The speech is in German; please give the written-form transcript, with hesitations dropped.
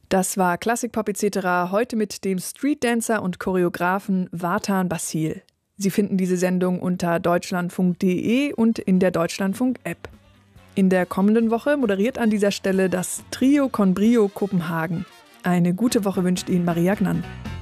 Das war Klassikpop etc. heute mit dem Streetdancer und Choreografen Vartan Basil. Sie finden diese Sendung unter deutschlandfunk.de und in der Deutschlandfunk-App. In der kommenden Woche moderiert an dieser Stelle das Trio con Brio Kopenhagen. Eine gute Woche wünscht Ihnen Maria Gnann.